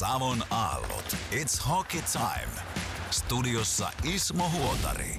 Savon aallot. It's hockey time. Studiossa Ismo Huotari.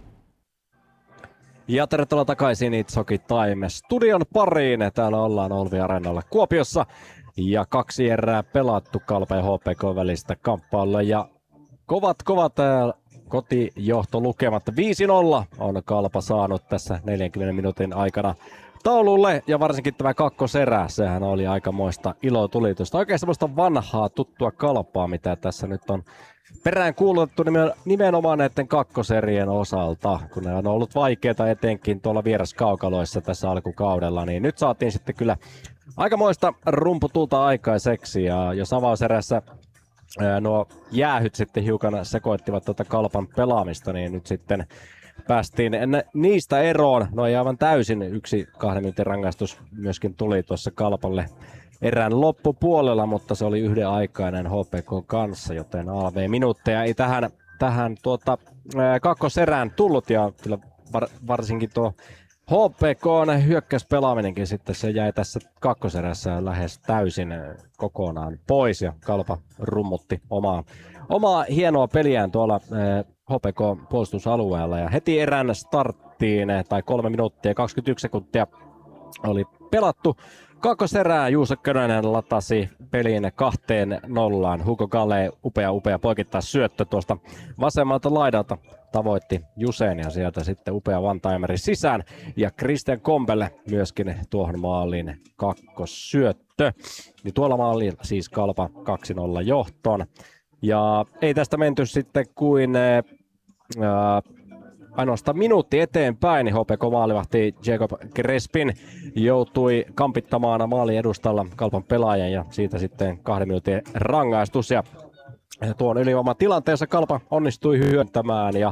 Ja tervetuloa takaisin It's Hockey Time studion pariin. Täällä ollaan Olvi Areenalla Kuopiossa. Ja 2 erää pelattu Kalpa ja HPK välistä kamppailla. Ja kovat kotijohtolukemat. 5-0 on Kalpa saanut tässä 40 minuutin aikana taululle. Ja varsinkin tämä kakkoserä, sehän oli aikamoista ilotulitusta. Oikein semmoista vanhaa tuttua Kalpaa, mitä tässä nyt on perään kuulutettu nimenomaan näiden kakkoserien osalta, kun ne on ollut vaikeita etenkin tuolla vieraskaukaloissa tässä alkukaudella, niin nyt saatiin sitten kyllä aikamoista rumputulta aikaiseksi, ja jos avauserässä nuo jäähyt sitten hiukan sekoittivat tuota Kalpan pelaamista, niin nyt sitten päästiin niistä eroon. No ei aivan täysin 1-2 minuutin rangaistus myöskin tuli tuossa Kalpalle erään loppupuolella, mutta se oli yhdenaikainen HPK kanssa, joten AV-minuutteja ei tähän kakkoserään tullut, ja kyllä varsinkin tuo HPK:n hyökkäyspelaaminenkin sitten se jäi tässä kakkoserässä lähes täysin kokonaan pois, ja Kalpa rummutti omaa hienoa peliään tuolla HPK-puolustusalueella, ja heti erään starttiin, tai 3 minuuttia 21 sekuntia oli pelattu kakkoserää. Juuso Könönen latasi pelin 2-0. Hugo Galle, upea poikittais syöttö tuosta vasemmalta laidalta tavoitti Jusen, ja sieltä sitten upea one-timeri sisään. Ja Christian Kombelle myöskin tuohon maaliin kakkossyöttö. Niin tuolla maaliin siis Kalpa 2-0 johtoon. Ja ei tästä menty sitten kuin ainoastaan minuutti eteenpäin, niin HPK-maalivahti Jacob Crespin joutui kampittamaan maalin edustalla Kalpan pelaajan, ja siitä sitten 2 minuutin rangaistus. Ja tuon ylivoiman tilanteessa Kalpa onnistui hyöntämään, ja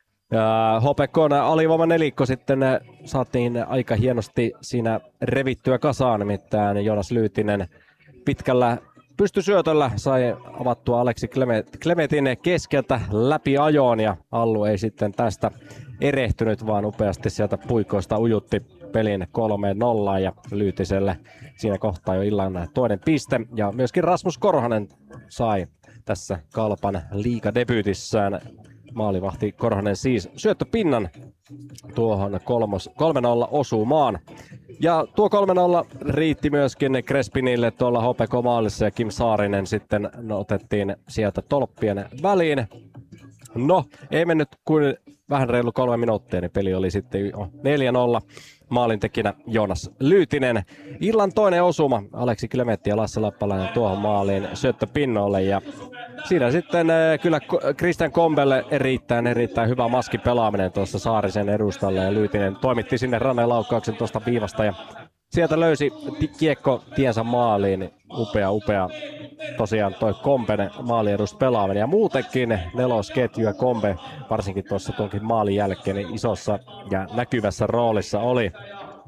HPK:n alivoiman nelikko sitten saatiin aika hienosti siinä revittyä kasaan, nimittäin Joonas Lyytinen pitkällä pystysyötöllä sai avattua Aleksi Klemetin keskeltä läpi ajoon, ja Allu ei sitten tästä erehtynyt, vaan upeasti sieltä puikoista ujutti pelin 3-0, ja Lyytiselle siinä kohtaa jo illan toinen piste. Ja myöskin Rasmus Korhonen sai tässä Kalpan liigadebyytissään, maalivahti Korhonen siis, syöttöpinnan tuohon 3-0 osumaan. Ja tuo 3-0 riitti myöskin Crespinille tuolla HPK-maalissa, ja Kim Saarinen sitten otettiin sieltä tolppien väliin. No, ei mennyt kuin vähän reilu 3 minuuttia, niin peli oli sitten 4-0. Maalintekijänä Joonas Lyytinen. Illan toinen osuma, Aleksi Klemetti ja Lasse Lappalainen tuohon maaliin syöttöpinnolle, ja siinä sitten kyllä Christian Kombelle erittäin hyvä maskipelaaminen tuossa Saarisen edustalle, ja Lyytinen toimitti sinne rannelaukkauksen tuosta viivasta, ja sieltä löysi kiekko tiensä maaliin. Upea tosiaan toi Komben maalieduspelaaminen, ja muutenkin nelosketju ja Kombe varsinkin tuossa tuonkin maalin jälkeen niin isossa ja näkyvässä roolissa oli.